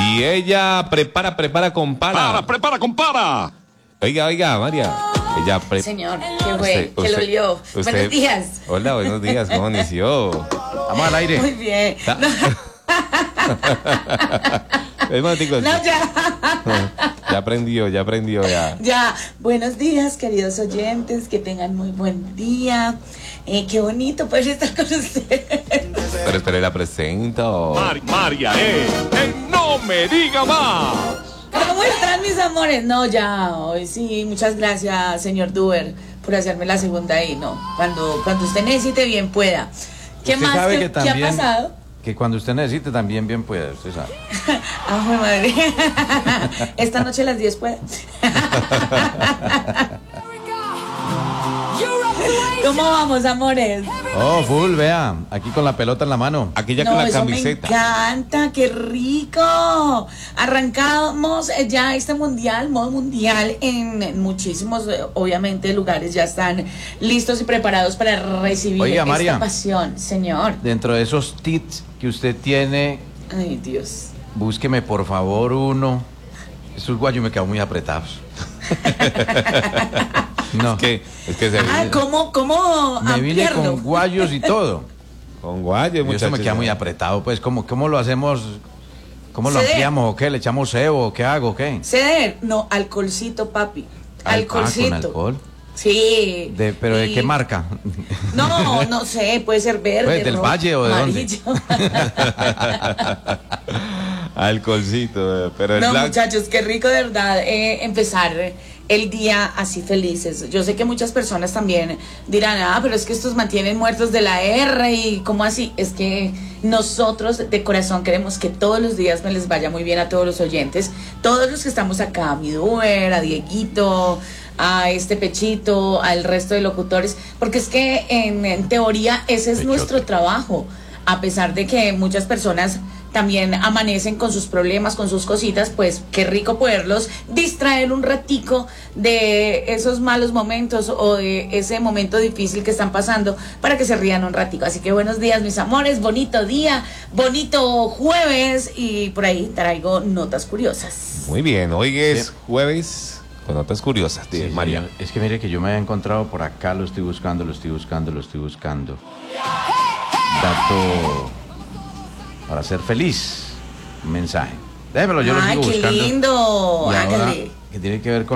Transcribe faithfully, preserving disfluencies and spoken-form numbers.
Y ella prepara, prepara con para. Para, prepara con para. Oiga, oiga, María. Ella pre... Señor, ¿qué fue? Usted, ¿Qué lo usted, lió? usted... Buenos días. Hola, buenos días, ¿cómo inició? Vamos al aire. Muy bien. Ta- Es más, chicos, No, ya. ya aprendió, ya aprendió, ya. Ya. Buenos días, queridos oyentes. Que tengan muy buen día. Eh, qué bonito poder estar con ustedes. Pero espere, la presento. Mar- María, eh, eh, no me diga más. ¿Cómo están, mis amores? No, ya, hoy sí. Muchas gracias, señor Duber, por hacerme la segunda ahí, ¿no? Cuando, cuando usted necesite, bien pueda. ¿Qué Usted más? sabe ¿Qué, que qué ha también- pasado? Que cuando usted necesite también bien puede, usted sabe. Ah, mi madre. Esta noche a las diez puede. ¿Cómo vamos, amores? Oh, full, vea, aquí con la pelota en la mano. Aquí ya No, con la eso camiseta. me encanta, qué rico. Arrancamos eh, ya este mundial, modo mundial, en, en muchísimos, eh, obviamente, lugares ya están listos y preparados para recibir Oiga, esta María. pasión, señor. Dentro de esos tips que usted tiene, Ay, Dios. búsqueme por favor uno. Esos guayos me quedan muy apretados. No, Es que, es que se Ah, ¿cómo, cómo me vine ampliarlo? con guayos y todo. con guayos, Y eso muchachos. me queda muy apretado, pues, ¿cómo, cómo lo hacemos? ¿Cómo lo Ceder. ampliamos o qué? ¿Le echamos cebo o qué hago o qué? Ceder, no, alcoholcito, papi. Al- Alcoholcito. Ah, con alcohol. Sí. De, ¿Pero de Y- qué marca? No, no sé, puede ser verde. Pues, ¿del rojo, Valle o de dónde? amarillo. Alcoholcito, eh, pero el No, black. muchachos, qué rico de verdad eh, empezar el día así felices. Yo sé que muchas personas también dirán, ah, pero es que estos mantienen muertos de la R y ¿cómo así? Es que nosotros de corazón queremos que todos los días me les vaya muy bien a todos los oyentes, todos los que estamos acá, a mi Duer, a Dieguito, a este Pechito, al resto de locutores, porque es que en, en teoría ese es Pechote. nuestro trabajo, a pesar de que muchas personas también amanecen con sus problemas, con sus cositas, pues qué rico poderlos distraer un ratico de esos malos momentos o de ese momento difícil que están pasando para que se rían un ratico. Así que buenos días, mis amores, bonito día, bonito jueves y por ahí traigo notas curiosas. Muy bien, hoy es Sí. jueves con notas curiosas de Sí, María. señor. Es que mire que yo me había encontrado por acá, lo estoy buscando, lo estoy buscando, lo estoy buscando. Dato para ser feliz. Un mensaje. Déjemelo, yo lo Ay, sigo qué buscando. lindo. Y ahora, Hágale. que tiene que ver con